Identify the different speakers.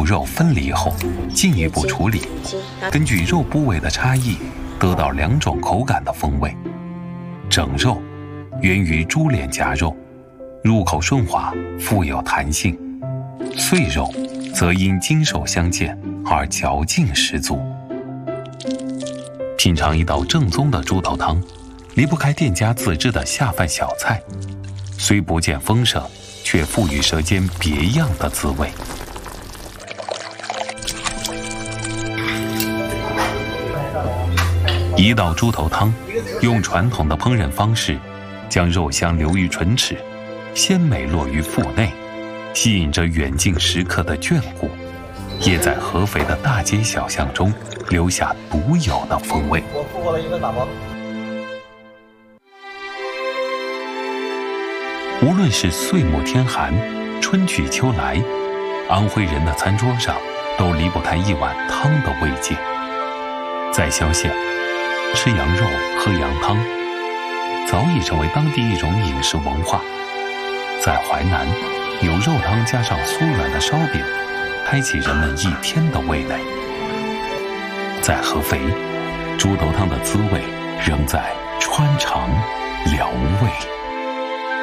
Speaker 1: 骨肉分离后，进一步处理，根据肉部位的差异，得到2种口感的风味。整肉源于猪脸颊肉，入口顺滑，富有弹性；碎肉则因筋手相间而嚼劲十足。品尝一道正宗的猪头汤，离不开店家自制的下饭小菜，虽不见丰盛，却赋予舌尖别样的滋味。一道猪头汤，用传统的烹饪方式，将肉香流于唇齿，鲜美落于腹内，吸引着远近食客的眷顾，也在合肥的大街小巷中留下独有的风味。
Speaker 2: 我付过了1份打包。
Speaker 1: 无论是岁暮天寒，春去秋来，安徽人的餐桌上都离不开一碗汤的慰藉。在萧县，吃羊肉喝羊汤早已成为当地一种饮食文化。在淮南，有肉汤加上酥软的烧饼，开启人们一天的味蕾。在合肥，猪头汤的滋味仍在穿肠疗胃。